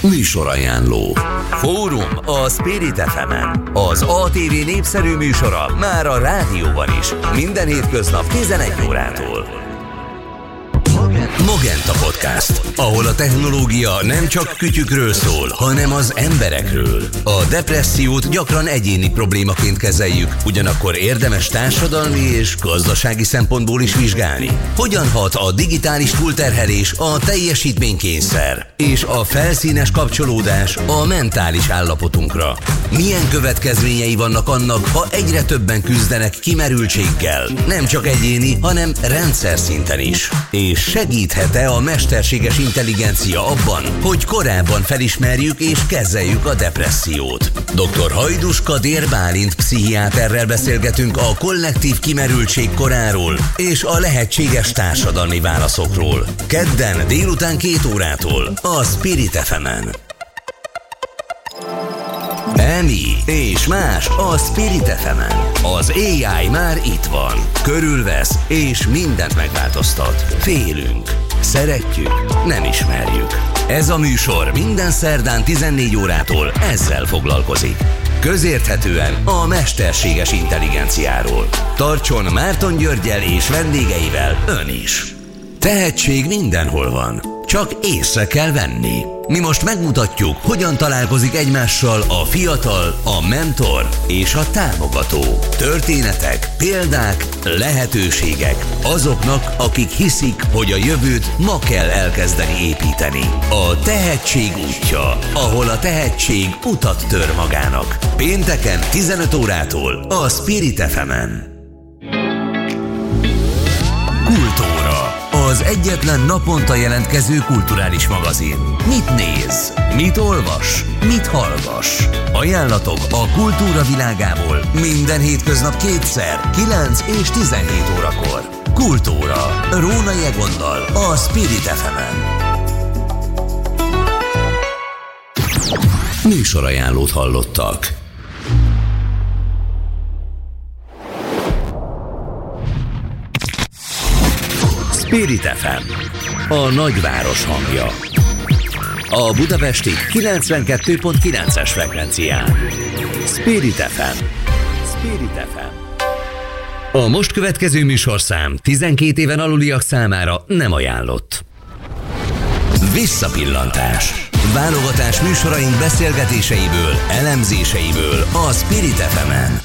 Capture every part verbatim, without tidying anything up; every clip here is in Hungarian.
Műsorajánló. Fórum a Spirit ef emen. Az á té vé népszerű műsora már a rádióban is. Minden hétköznap tizenegy órától. Mogenta Podcast, ahol a technológia nem csak kütyükről szól, hanem az emberekről. A depressziót gyakran egyéni problémaként kezeljük, ugyanakkor érdemes társadalmi és gazdasági szempontból is vizsgálni. Hogyan hat a digitális túlterhelés, a teljesítménykényszer és a felszínes kapcsolódás a mentális állapotunkra? Milyen következményei vannak annak, ha egyre többen küzdenek kimerültséggel, nem csak egyéni, hanem rendszer szinten is? És segíthet-e a mesterséges intelligencia abban, hogy korábban felismerjük és kezeljük a depressziót? doktor Hajdus Kadér Bálint pszichiáterrel beszélgetünk a kollektív kimerültség koráról és a lehetséges társadalmi válaszokról. Kedden délután két órától a Spirit ef emen. Emi és más a Spirit ef emen. Az á i már itt van, körülvesz és mindent megváltoztat. Félünk, szeretjük, nem ismerjük. Ez a műsor minden szerdán tizennégy órától ezzel foglalkozik. Közérthetően a mesterséges intelligenciáról. Tartson Márton Györggyel és vendégeivel ön is. Tehetség mindenhol van, csak észre kell venni. Mi most megmutatjuk, hogyan találkozik egymással a fiatal, a mentor és a támogató. Történetek, példák, lehetőségek azoknak, akik hiszik, hogy a jövőt ma kell elkezdeni építeni. A tehetség útja, ahol a tehetség utat tör magának. Pénteken tizenöt órától a Spirit ef emen. Kultúra. Az egyetlen naponta jelentkező kulturális magazin. Mit néz? Mit olvas? Mit hallgass? Ajánlatok a kultúra világából minden hétköznap kétszer, kilenc és tizenhét órakor. Kultúra. Rónai Egonnal a Spirit ef emen. Műsorajánlót hallottak. Spirit ef em, a nagyváros hangja. A budapesti kilencvenkettő pont kilences frekvencián. Spirit ef em. Spirit ef em. A most következő műsorszám tizenkét éven aluliak számára nem ajánlott. Visszapillantás. Válogatás műsoraink beszélgetéseiből, elemzéseiből a Spirit ef emen.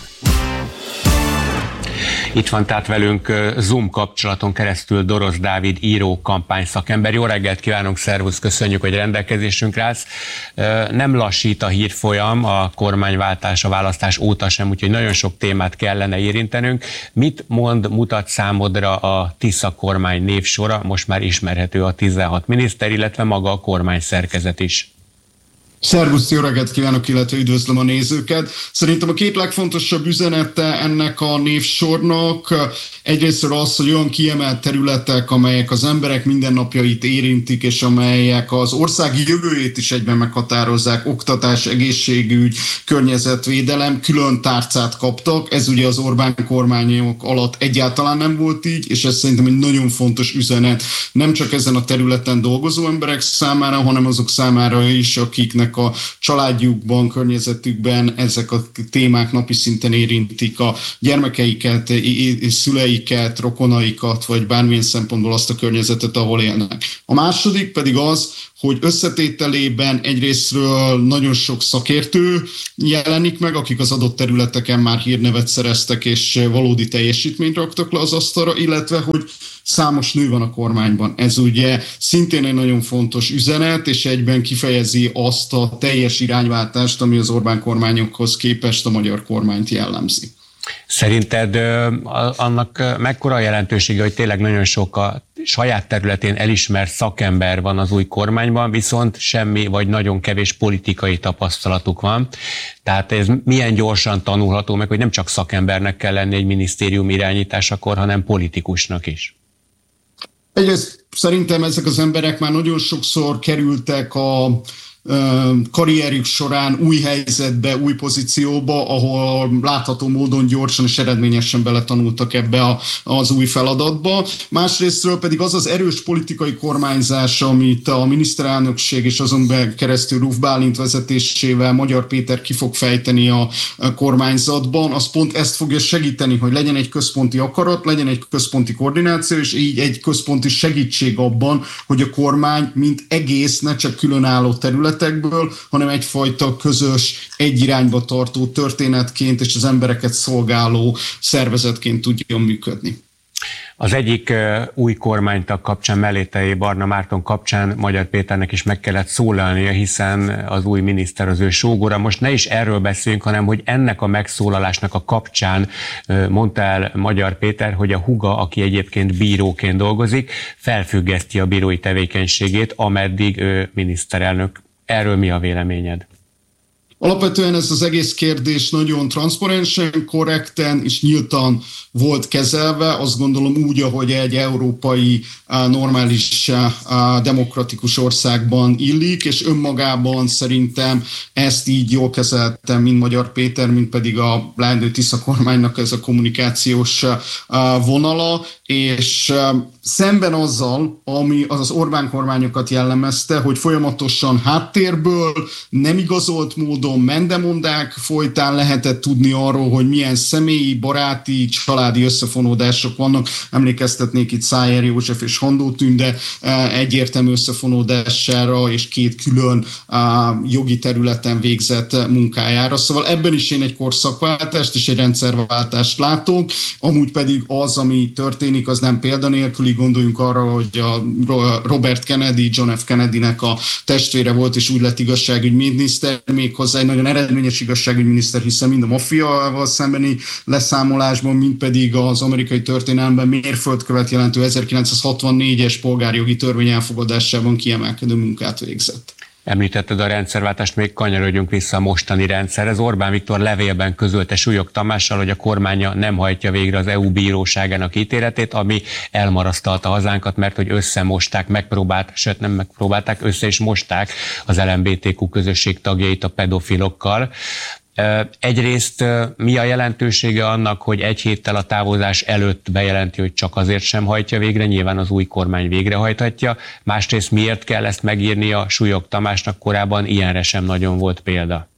Itt van tehát velünk Zoom kapcsolaton keresztül Dorosz Dávid, író, kampányszakember. Jó reggelt kívánunk, szervusz, köszönjük, hogy rendelkezésünkre állsz. Nem lassít a hírfolyam, a kormányváltás, a választás óta sem, úgyhogy nagyon sok témát kellene érintenünk. Mit mond, mutat számodra a Tisza kormány névsora? Most már ismerhető a tizenhat miniszter, illetve maga a kormány szerkezet is. Szervusz, jó reggelt kívánok, illetve üdvözlöm a nézőket. Szerintem a két legfontosabb üzenete ennek a névsornak egyrésztről az, hogy olyan kiemelt területek, amelyek az emberek mindennapjait érintik, és amelyek az ország jövőjét is egyben meghatározzák, oktatás, egészségügy, környezetvédelem, külön tárcát kaptak. Ez ugye az Orbán kormányok alatt egyáltalán nem volt így, és ez szerintem egy nagyon fontos üzenet, nem csak ezen a területen dolgozó emberek számára, hanem azok számára is, akiknek a családjukban, környezetükben ezek a témák napi szinten érintik a gyermekeiket, szüleiket, rokonaikat, vagy bármilyen szempontból azt a környezetet, ahol élnek. A második pedig az, hogy összetételében egyrésztről nagyon sok szakértő jelenik meg, akik az adott területeken már hírnevet szereztek és valódi teljesítményt raktak le az asztalra, illetve hogy számos nő van a kormányban. Ez ugye szintén egy nagyon fontos üzenet, és egyben kifejezi azt a teljes irányváltást, ami az Orbán kormányokhoz képest a magyar kormányt jellemzi. Szerinted annak mekkora a jelentősége, hogy tényleg nagyon sok a saját területén elismert szakember van az új kormányban, viszont semmi vagy nagyon kevés politikai tapasztalatuk van. Tehát ez milyen gyorsan tanulható meg, hogy nem csak szakembernek kell lenni egy minisztérium irányításakor, hanem politikusnak is? Egyrészt szerintem ezek az emberek már nagyon sokszor kerültek a karrierjük során új helyzetbe, új pozícióba, ahol látható módon gyorsan és eredményesen beletanultak ebbe a, az új feladatba. Másrésztről pedig az az erős politikai kormányzás, amit a miniszterelnökség és azon be keresztül Ruf Bálint vezetésével Magyar Péter ki fog fejteni a kormányzatban, az pont ezt fogja segíteni, hogy legyen egy központi akarat, legyen egy központi koordináció, és így egy központi segítség abban, hogy a kormány mint egész ne csak különálló területekből, hanem egyfajta közös, egy irányba tartó történetként és az embereket szolgáló szervezetként tudjon működni. Az egyik új kormánytag kapcsán, Mellétei Barna Márton kapcsán Magyar Péternek is meg kellett szólalnia, hiszen az új miniszter az ő sógora. Most ne is erről beszéljünk, hanem hogy ennek a megszólalásnak a kapcsán mondta el Magyar Péter, hogy a húga, aki egyébként bíróként dolgozik, felfüggeszti a bírói tevékenységét, ameddig ő miniszterelnök. Erről mi a véleményed? Alapvetően ez az egész kérdés nagyon transzparensen, korrekten és nyíltan volt kezelve, azt gondolom úgy, ahogy egy európai normális demokratikus országban illik, és önmagában szerintem ezt így jól kezeltem, mind Magyar Péter, mind pedig a leendő Tisza kormánynak ez a kommunikációs vonala, és szemben azzal, ami az az Orbán kormányokat jellemezte, hogy folyamatosan háttérből, nem igazolt módon, mendemondák folytán lehetett tudni arról, hogy milyen személyi, baráti, családi összefonódások vannak. Emlékeztetnék itt Szájer József és Handó Tünde egyértelmű összefonódására és két külön jogi területen végzett munkájára. Szóval ebben is én egy korszakváltást és egy rendszerváltást látok, amúgy pedig az, ami történik, az nem példanélküli. Gondoljunk arra, hogy a Robert Kennedy, John F. Kennedynek a testvére volt, és úgy lett igazságügyminiszter, méghozzá egy nagyon eredményes igazságügyminiszter, hiszen mind a maffiával szembeni leszámolásban, mind pedig az amerikai történelemben mérföldkövet jelentő ezerkilencszázhatvannégyes polgárjogi törvény elfogadásában kiemelkedő munkát végzett. Említetted a rendszerváltást, még kanyarodjunk vissza a mostani rendszerhez. Orbán Viktor levélben közölte Súlyog Tamással, hogy a kormánya nem hajtja végre az é u bíróságának ítéletét, ami elmarasztalta hazánkat, mert hogy összemosták, megpróbált, sőt nem megpróbálták, össze is mosták az el em bé té kú közösség tagjait a pedofilokkal. Egyrészt mi a jelentősége annak, hogy egy héttel a távozás előtt bejelenti, hogy csak azért sem hajtja végre, nyilván az új kormány végrehajthatja. Másrészt miért kell ezt megírnia Súlyog Tamásnak, korábban ilyenre sem nagyon volt példa?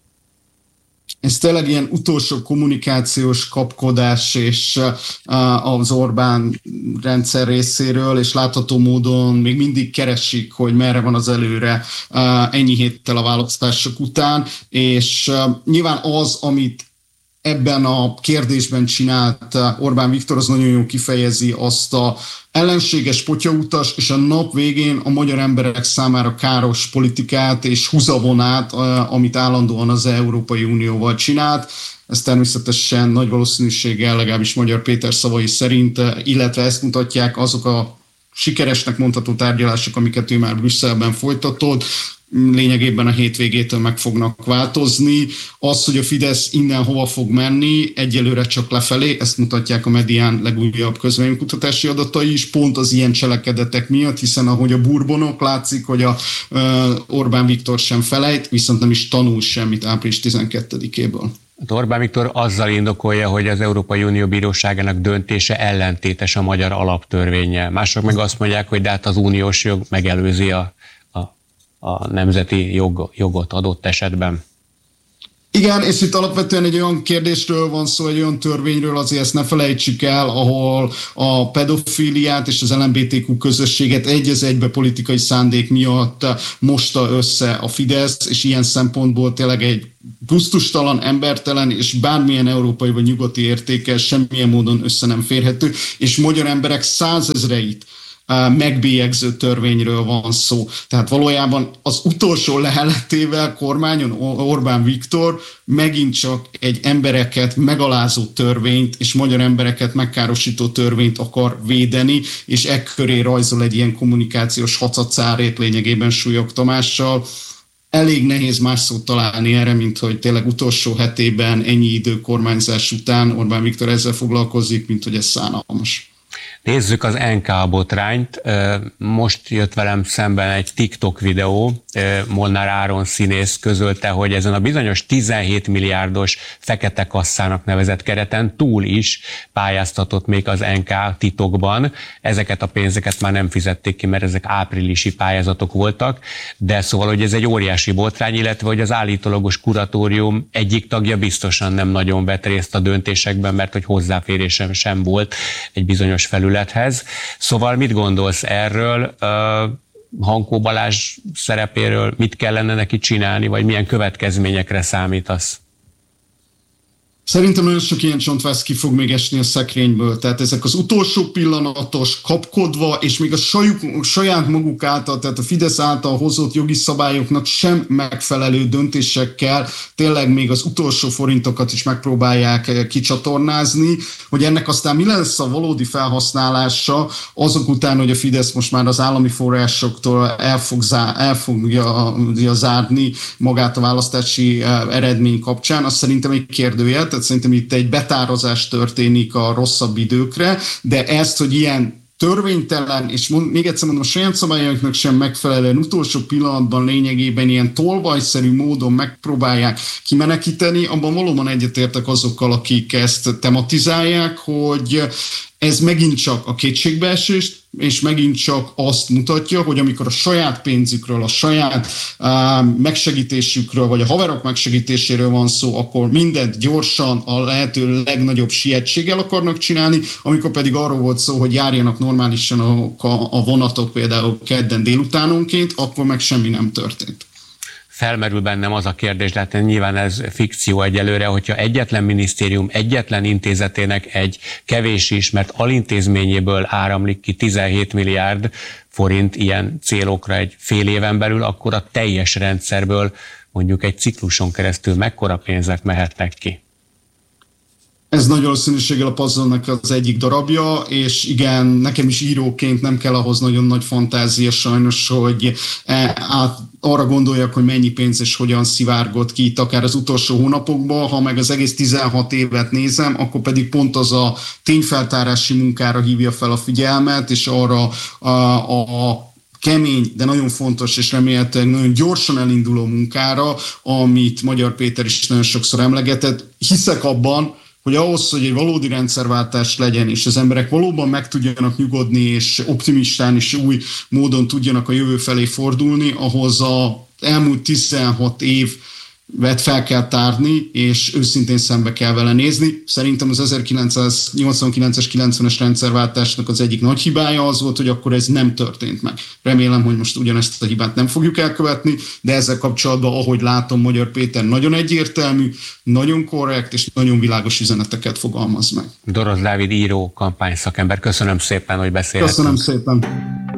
Ez tényleg ilyen utolsó kommunikációs kapkodás és az Orbán rendszer részéről, és látható módon még mindig keresik, hogy merre van az előre ennyi héttel a választások után, és nyilván az, amit ebben a kérdésben csinált Orbán Viktor, az nagyon jól kifejezi azt a ellenséges potyautas és a nap végén a magyar emberek számára káros politikát és húzavonát, amit állandóan az Európai Unióval csinált. Ez természetesen nagy valószínűséggel, legalábbis Magyar Péter szavai szerint, illetve ezt mutatják azok a sikeresnek mondható tárgyalások, amiket ő már Brüsszelben folytatott, lényegében a hétvégétől meg fognak változni. Az, hogy a Fidesz innen hova fog menni, egyelőre csak lefelé, ezt mutatják a Medián legújabb közvéleménykutatási adatai is, pont az ilyen cselekedetek miatt, hiszen ahogy a burbonok, látszik, hogy a uh, Orbán Viktor sem felejt, viszont nem is tanul semmit április tizenkettedikéből. Orbán Viktor azzal indokolja, hogy az Európai Unió Bíróságának döntése ellentétes a magyar alaptörvénnyel. Mások meg azt mondják, hogy de hát az uniós jog megelőzi a a nemzeti jog, jogot adott esetben. Igen, és itt alapvetően egy olyan kérdésről van szó, egy olyan törvényről, azért ezt ne felejtsük el, ahol a pedofíliát és az el em bé té kú közösséget egy az egybe politikai szándék miatt mosta össze a Fidesz, és ilyen szempontból tényleg egy gusztustalan, embertelen és bármilyen európai vagy nyugati értékkel semmilyen módon össze nem férhető, és magyar emberek százezreit megbélyegző törvényről van szó. Tehát valójában az utolsó leheletével kormányon Orbán Viktor megint csak egy embereket megalázó törvényt és magyar embereket megkárosító törvényt akar védeni, és ekköré rajzol egy ilyen kommunikációs hacacárét lényegében Súlyog Tamással. Elég nehéz más szót találni erre, mint hogy tényleg utolsó hetében ennyi idő kormányzás után Orbán Viktor ezzel foglalkozik, mint hogy ez szánalmas. Nézzük az en ká botrányt. Most jött velem szemben egy TikTok videó, Molnár Áron színész közölte, hogy ezen a bizonyos tizenhét milliárdos fekete kasszának nevezett kereten túl is pályáztatott még az en ká titokban. Ezeket a pénzeket már nem fizették ki, mert ezek áprilisi pályázatok voltak, de szóval, hogy ez egy óriási botrány, illetve hogy az állítólagos kuratórium egyik tagja biztosan nem nagyon vett részt a döntésekben, mert hogy hozzáférésem sem volt egy bizonyos felülethez. Szóval mit gondolsz erről? Hankó Balázs szerepéről mit kellene neki csinálni, vagy milyen következményekre számítasz? Szerintem nagyon sok ilyen csontváz ki fog még esni a szekrényből, tehát ezek az utolsó pillanatos, kapkodva, és még a sajuk, saját maguk által, tehát a Fidesz által hozott jogi szabályoknak sem megfelelő döntésekkel tényleg még az utolsó forintokat is megpróbálják kicsatornázni, hogy ennek aztán mi lesz a valódi felhasználása azok után, hogy a Fidesz most már az állami forrásoktól el, fog zá, el fogja zárni magát a választási eredmény kapcsán, az szerintem egy kérdőjel. Tehát szerintem itt egy betározás történik a rosszabb időkre, de ezt, hogy ilyen törvénytelen, és mond, még egyszer mondom, a saját szabályoknak sem megfelelően utolsó pillanatban lényegében ilyen tolvajszerű módon megpróbálják kimenekíteni, abban valóban egyetértek azokkal, akik ezt tematizálják, hogy ez megint csak a kétségbeesést, és megint csak azt mutatja, hogy amikor a saját pénzükről, a saját uh, megsegítésükről, vagy a haverok megsegítéséről van szó, akkor mindent gyorsan, a lehető legnagyobb sietséggel akarnak csinálni, amikor pedig arról volt szó, hogy járjanak normálisan a, a vonatok például kedden délutánonként, akkor meg semmi nem történt. Felmerül bennem az a kérdés, de hát nyilván ez fikció egyelőre, hogyha egyetlen minisztérium, egyetlen intézetének egy kevés is, mert alintézményéből áramlik ki tizenhét milliárd forint ilyen célokra egy fél éven belül, akkor a teljes rendszerből mondjuk egy cikluson keresztül mekkora pénzek mehetnek ki? Ez nagy valószínűséggel a puzzle-nek az egyik darabja, és igen, nekem is íróként nem kell ahhoz nagyon nagy fantázia sajnos, hogy át, arra gondoljak, hogy mennyi pénz és hogyan szivárgott ki itt akár az utolsó hónapokban, ha meg az egész tizenhat évet nézem, akkor pedig pont az a tényfeltárási munkára hívja fel a figyelmet, és arra a, a, a kemény, de nagyon fontos és remélhetőleg nagyon gyorsan elinduló munkára, amit Magyar Péter is nagyon sokszor emlegetett. Hiszek abban, hogy ahhoz, hogy egy valódi rendszerváltás legyen, és az emberek valóban meg tudjanak nyugodni, és optimistán és új módon tudjanak a jövő felé fordulni, ahhoz az elmúlt tizenhat évet fel kell tárni, és őszintén szembe kell vele nézni. Szerintem az ezerkilencszáznyolcvankilences kilencvenes rendszerváltásnak az egyik nagy hibája az volt, hogy akkor ez nem történt meg. Remélem, hogy most ugyanezt a hibát nem fogjuk elkövetni, de ezzel kapcsolatban, ahogy látom, Magyar Péter nagyon egyértelmű, nagyon korrekt és nagyon világos üzeneteket fogalmaz meg. Dorosz Dávid író, kampányszakember, köszönöm szépen, hogy beszélhetünk. Köszönöm szépen.